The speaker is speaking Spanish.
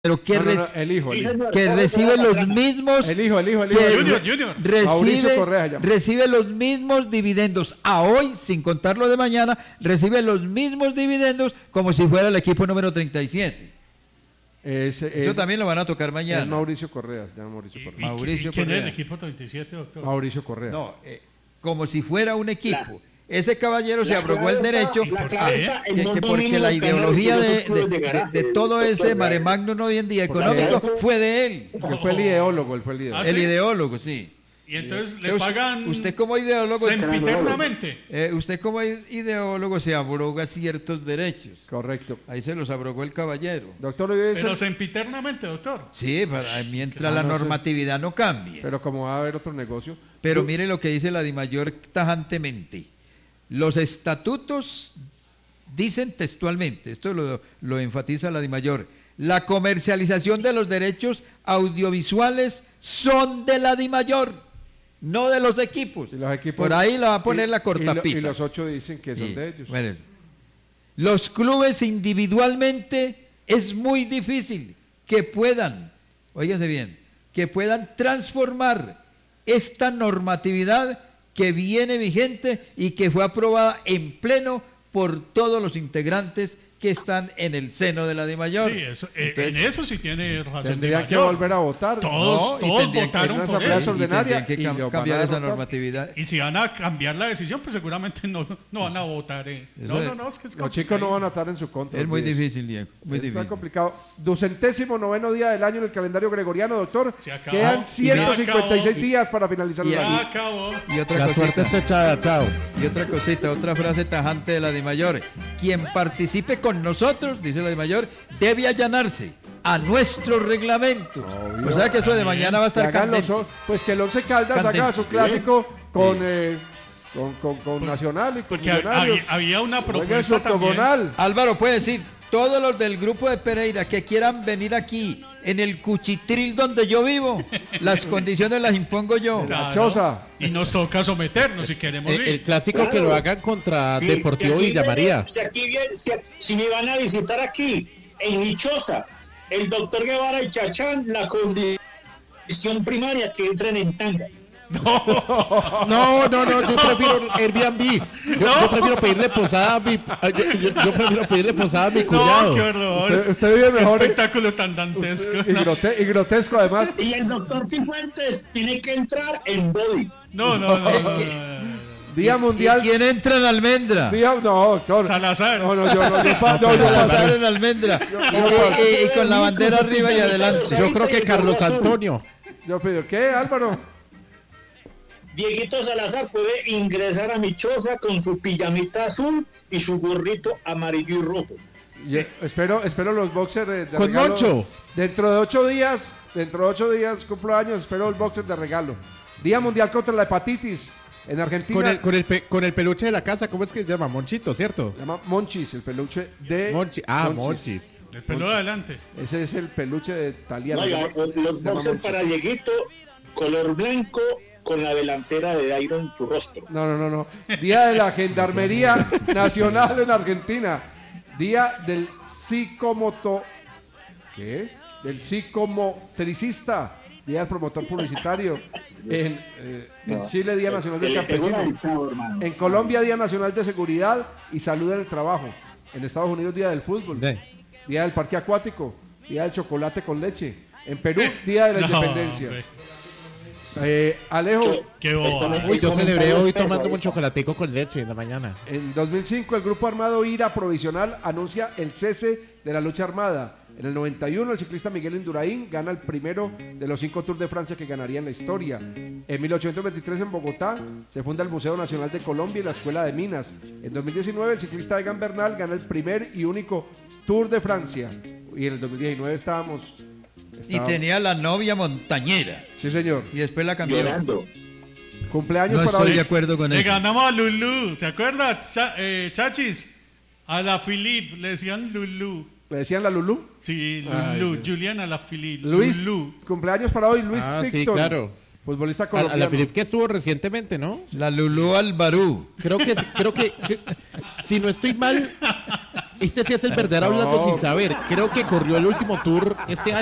pero que, el hijo. que recibe los mismos. El hijo. Junior. Recibe los mismos dividendos. A hoy, sin contar lo de mañana, recibe los mismos dividendos como si fuera el equipo número 37. Eso también lo van a tocar mañana. Es Mauricio Correa. ¿Quién es el equipo 37, doctor? Mauricio Correa. No, como si fuera un equipo. Ese caballero se abrogó el derecho porque la ideología de todo ese mare magnum hoy en día económico fue de él. Que fue el ideólogo, El ideólogo, sí. Y entonces le pagan usted como ideólogo sempiternamente. Usted como ideólogo se abroga ciertos derechos. Correcto. Ahí se los abrogó el caballero. Doctor, pero sempiternamente, doctor. Sí, mientras la normatividad no cambie. Pero como va a haber otro negocio. Pero mire lo que dice la DIMAYOR tajantemente. Los estatutos dicen textualmente, esto lo enfatiza la DIMAYOR, la comercialización de los derechos audiovisuales son de la DIMAYOR, no de los equipos. Por ahí la va a poner la cortapisa. Y los 8 dicen que son de ellos. Bueno, los clubes individualmente es muy difícil que puedan, óigase bien, que puedan transformar esta normatividad que viene vigente y que fue aprobada en pleno por todos los integrantes que están en el seno de la DIMAYOR. Sí, en eso sí tiene razón. Tendrían que volver a votar. Todos votaron por eso. Tendrían que cambiar esa normatividad. Y si van a cambiar la decisión, pues seguramente no van a votar. Es que los chicos no van a estar en su contra. Es muy difícil, Diego. Muy difícil. Está complicado. 209º día del año en el calendario gregoriano, doctor. Quedan 156 días para finalizar el año. Acabó. Y otra la suerte está echada, chao. Y otra cosita, otra frase tajante de la DIMAYOR. Quien participe con nosotros, dice la DIMAYOR, debe allanarse a nuestro reglamento. O sea que eso de mañana va a estar candente. Pues que el Once Caldas haga su clásico con Nacional y con porque Millonarios. había una propuesta también. Álvaro puede decir, todos los del grupo de Pereira que quieran venir aquí en el cuchitril donde yo vivo, las condiciones las impongo yo. La choza. Y nos toca someternos si queremos ir. El clásico que lo hagan contra Deportivo Villa María. Si me van a visitar aquí, en mi choza, el doctor Guevara y Chachán, la condición primaria que entren en tangas. No, yo prefiero Airbnb. Yo prefiero pedirle posada a mi yo prefiero pedirle posada a mi cuñado. No, qué horror. Usted vive mejor. Qué espectáculo tan dantesco. Y grotesco además. Y el doctor Cifuentes tiene que entrar en body. No. Día Mundial. ¿Y quién entra en Almendra? Doctor. Salazar. Yo Salazar en Almendra. Y con la bandera arriba y adelante. Yo creo que Carlos Antonio. Yo pido, ¿qué, Álvaro? Dieguito Salazar puede ingresar a mi choza con su pijamita azul y su gorrito amarillo y rojo. Espero los boxers de con regalo. Moncho. Dentro de 8 días cumplo años, espero el boxer de regalo. Día Mundial contra la Hepatitis en Argentina. Con el peluche de la casa, ¿cómo es que se llama? Monchito, ¿cierto? Se llama Monchis, el peluche de Monchis. El pelo de adelante. Ese es el peluche de Taliano. Los boxers para Dieguito, color blanco, con la delantera de Iron en su rostro. No. Día de la Gendarmería Nacional en Argentina. Día del del psicomotricista. Día del promotor publicitario. En Chile, Día Nacional del Campesino. En Colombia, Día Nacional de Seguridad y Salud en el Trabajo. En Estados Unidos, Día del Fútbol. Día del Parque Acuático. Día del Chocolate con Leche. En Perú, Día de la Independencia. Alejo, yo celebré hoy tomando un chocolatico con leche en la mañana. En 2005 el grupo armado IRA provisional anuncia el cese de la lucha armada. En el 91 el ciclista Miguel Indurain gana el primero de los 5 Tours de Francia que ganaría en la historia. En 1823 en Bogotá se funda el Museo Nacional de Colombia y la Escuela de Minas. En 2019 el ciclista Egan Bernal gana el primer y único Tour de Francia. Y en el 2019 estábamos... Y tenía la novia montañera. Sí, señor. Y después la cambió. Llorando. Cumpleaños no para estoy hoy. de acuerdo con eso. Le eso. ganamos a Lulú. ¿Se acuerda? Chachis. A la Philippe le decían Lulú. ¿Le decían la Lulú? Sí, Lulú. Juliana la Philippe. Luis. Lulú. Cumpleaños para hoy. Luis Picton. Sí, claro. Futbolista colombiano. A la Philippe que estuvo recientemente, ¿no? La Lulú Albarú. Creo que si no estoy mal, Este sí es el verdadero hablando sin saber. Creo que corrió el último tour este año.